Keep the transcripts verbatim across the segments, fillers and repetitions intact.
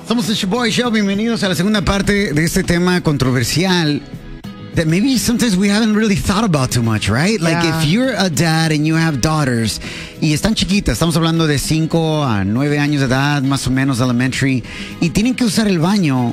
Somos el Shoboy Show. Bienvenidos a la segunda parte de este tema controversial that maybe sometimes we haven't really thought about too much, right? Like Yeah. if you're a dad and you have daughters y están chiquitas, estamos hablando de cinco a nueve años de edad, más o menos elementary, y tienen que usar el baño,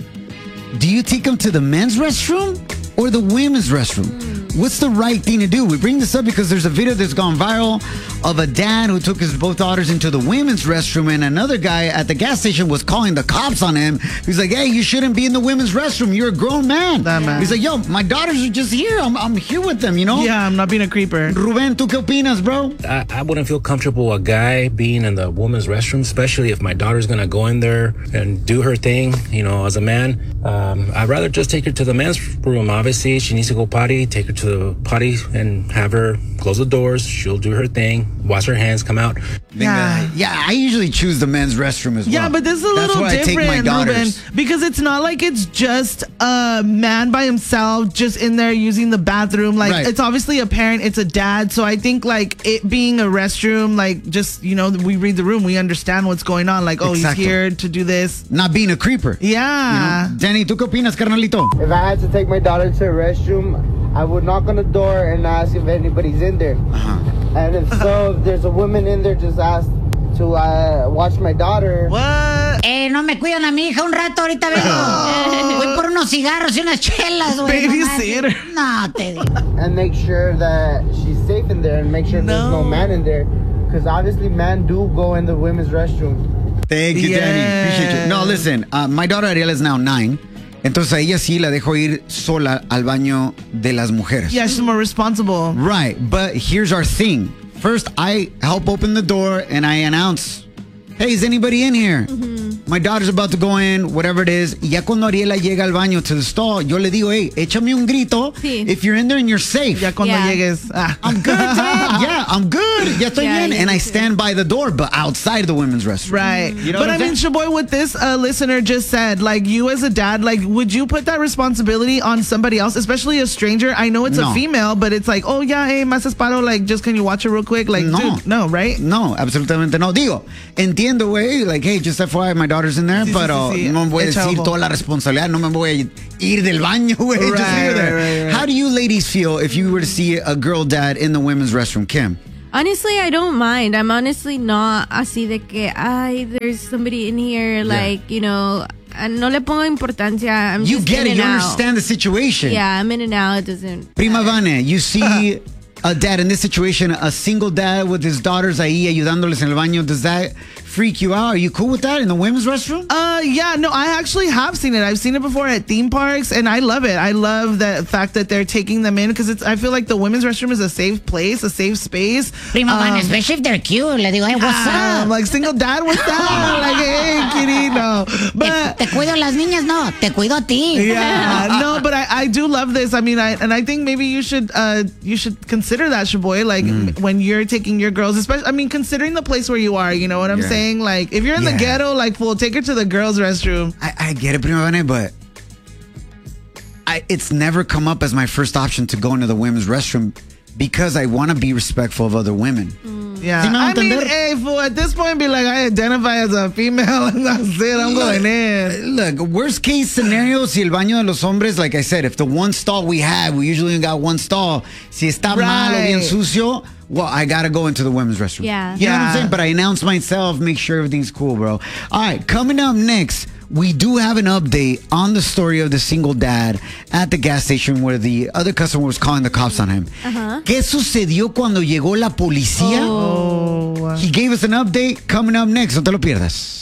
do you take them to the men's restroom or the women's restroom? What's the right thing to do? We bring this up because there's a video that's gone viral of a dad who took his both daughters into the women's restroom, and another guy at the gas station was calling the cops on him. He's like, hey, you shouldn't be in the women's restroom. You're a grown man. That man. He's like, yo, my daughters are just here. I'm, I'm here with them, you know? Yeah, I'm not being a creeper. Ruben, ¿tú qué opinas, bro? I, I wouldn't feel comfortable a guy being in the woman's restroom, especially if my daughter's gonna go in there and do her thing, you know, as a man. Um, I'd rather just take her to the men's room. Obviously, she needs to go potty, take her to the potty and have her close the doors. She'll do her thing, wash her hands, come out. Yeah. Yeah, I usually choose the men's restroom as well. Yeah, but this is a That's little where I take my different, Ruben, daughters. because it's not like it's just a man by himself just in there using the bathroom. Like, Right. it's obviously a parent, it's a dad. So I think, like, it being a restroom, like, just, you know, we read the room, we understand what's going on. Like, oh, Exacto. he's here to do this. Not being a creeper. Yeah. You know? Danny, ¿tú qué opinas, carnalito? If I had to take my daughter to a restroom, I would knock on the door and ask if anybody's in there. Uh-huh. And if so, if there's a woman in there, just ask to uh, watch my daughter. What? Eh, no me cuidan a mi hija un rato, ahorita vengo. Voy por unos cigarros y unas chelas, güey. Babysitter. No, te digo. And make sure that she's safe in there and make sure there's No. no man in there. Because obviously men do go in the women's restroom. Thank you, Danny. Appreciate you. No, listen, uh, my daughter Ariel is now nine. Entonces a ella sí la dejo ir sola al baño de las mujeres. Yeah, she's more responsible. Right, but here's our thing. First, I help open the door and I announce, hey, is anybody in here? My daughter's about to go in, whatever it is. Y ya cuando Ariela llega al baño to the stall, yo le digo, hey, échame un grito Sí. if you're in there and you're safe. Ya cuando Yeah. llegues. Ah. I'm good, Dad. Yeah, I'm good. Ya estoy Yeah, bien. you And I too. stand by the door, but outside the women's restroom. Right. You know But what I I'm mean, saying? Shaboy, what this uh, listener just said, like, you as a dad, like, would you put that responsibility on somebody else, especially a stranger? I know it's No. a female, but it's like, oh, yeah, hey, más esparo, like, just can you watch it real quick? Like, No. dude, no, right? No, absolutamente no. Digo, entiendo, güey, like, hey, just F Y I, my daughter's in there, Sí, sí, pero sí, sí. no me voy a Echa decir ojo. toda la responsabilidad, no me voy a ir del baño, güey. Just Right, leave it there. right, right, right. How do you ladies feel if you were to see a girl dad in the women's restroom, Kim? Honestly, I don't mind. I'm honestly not así de que, ay, there's somebody in here, like, you know, uh, no le pongo importancia. I'm You just get in it, and you out. understand the situation. Yeah, I'm in and out. It doesn't. Prima Vane, you see a dad in this situation, a single dad with his daughters ahí ayudándoles en el baño. Does that freak you out? Are you cool with that in the women's restroom? Uh, yeah, no, I actually have seen it. I've seen it before at theme parks, and I love it. I love the fact that they're taking them in because it's. I feel like the women's restroom is a safe place, a safe space. Prima Um, Vane, especially if they're cute. Le digo, hey, what's Ah, up? like single dad, what's that? Like, hey, kitty, no. But Te, te cuido a las niñas, no. Te cuido a ti. yeah, no, but I, I do love this. I mean, I and I think maybe you should uh you should consider that, Shaboy. Like Mm. when you're taking your girls, especially. I mean, considering the place where you are, you know what I'm Yeah. saying? Like if you're in Yeah. the ghetto, like, well, take her to the girls' restroom. I, I get it, Prima Vane, but I, it's never come up as my first option to go into the women's restroom because I want to be respectful of other women. Yeah, ¿Sí me va a I mean, entender? hey, fool, at this point, be like, I identify as a female, and that's it. I'm going in. Look, worst case scenario, si el baño de los hombres, like I said, if the one stall we have, we usually only got one stall, si está mal o bien Right. sucio, well, I gotta go into the women's restroom. Yeah. You know what I'm Yeah. saying? But I announce myself, make sure everything's cool, bro. All right, coming up next, we do have an update on the story of the single dad at the gas station where the other customer was calling the cops on him. ¿Qué sucedió cuando llegó la policía? Oh. He gave us an update coming up next. No te lo pierdas.